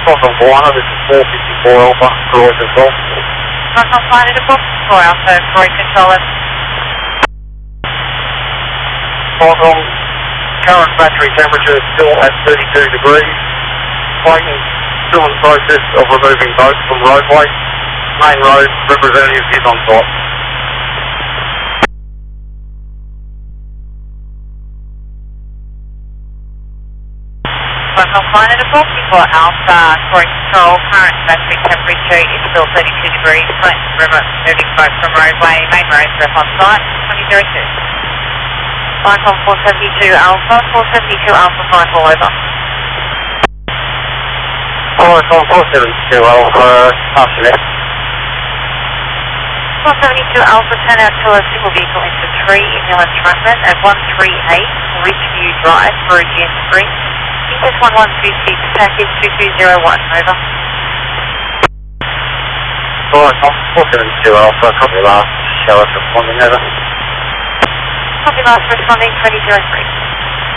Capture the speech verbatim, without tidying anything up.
Foxtrot one, this is four fifty-four Alpha, Croy Control. Foxtrot flight into four fifty-four Alpha, Croy Control. Foxtrot, current battery temperature is still at thirty-two degrees. Clayton still in the process of removing boats from roadway. Main road representative is on site. Foxtrot flight into four fifty-four Alpha, Croy Control. Current battery temperature is still thirty-two degrees. Clayton removing boats from roadway. Main road rep on site, twenty zero two. Flight on four seventy-two Alpha, four seventy-two Alpha, flight all over. Alright, on four seventy-two Alpha, passing it. four seventy-two Alpha, turn out to a single vehicle into three, Mill Entrapment at one three eight Ridgeview Drive, Perugian Springs. English one one two six, package two two zero one, over. Alright, on four seventy-two Alpha, copy last, show us responding, over. Copy last, responding twenty zero three.